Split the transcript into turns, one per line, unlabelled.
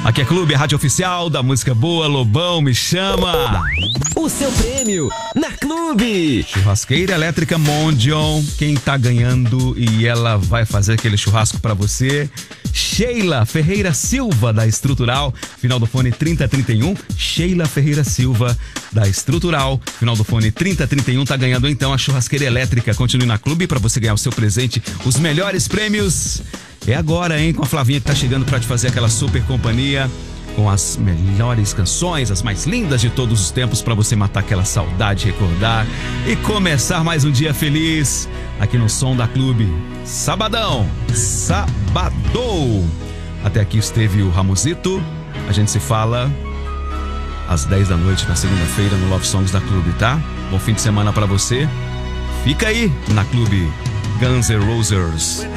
Aqui é Clube, a rádio oficial da música boa. Lobão, me chama.
O seu prêmio na Clube.
Churrasqueira elétrica Mondial. Quem tá ganhando e ela vai fazer aquele churrasco pra você? Sheila Ferreira Silva, da Estrutural, final do fone 3031. Sheila Ferreira Silva, da Estrutural, final do fone 3031, tá ganhando então a churrasqueira elétrica. Continue na Clube pra você ganhar o seu presente, os melhores prêmios. É agora, hein, com a Flavinha que tá chegando pra te fazer aquela super companhia, com as melhores canções, as mais lindas de todos os tempos, pra você matar aquela saudade, recordar e começar mais um dia feliz aqui no Som da Clube. Sabadão, sabadou. Até aqui esteve o Ramosito. A gente se fala às 10 da noite na segunda-feira no Love Songs da Clube, tá? Bom fim de semana pra você. Fica aí na Clube. Guns N' Roses.